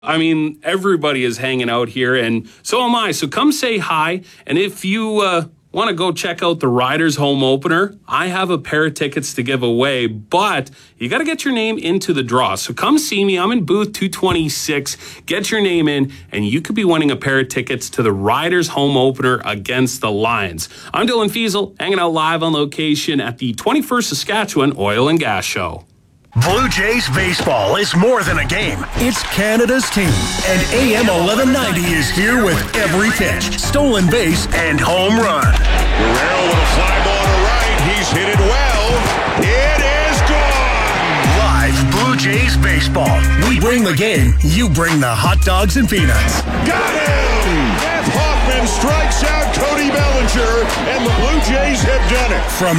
I mean, everybody is hanging out here, and so am I. So come say hi, and if you want to go check out the Riders home opener, I have a pair of tickets to give away, but you got to get your name into the draw. So come see me. I'm in booth 226. Get your name in, and you could be winning a pair of tickets to the Riders home opener against the Lions. I'm Dylan Fiesel, hanging out live on location at the 21st Saskatchewan Oil and Gas Show. Blue Jays baseball is more than a game. It's Canada's team. And AM 1190 is here with every pitch, stolen base, and home run. Guerrero with a fly ball to right. He's hit it well. It is gone. Live Blue Jays baseball. We bring the game. You bring the hot dogs and peanuts. Got him! Jeff Hoffman strikes out Cody Bellinger, and the Blue Jays have done it. From